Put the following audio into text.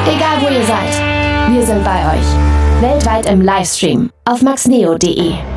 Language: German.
Egal wo ihr seid, wir sind bei euch. Weltweit im Livestream auf maxneo.de.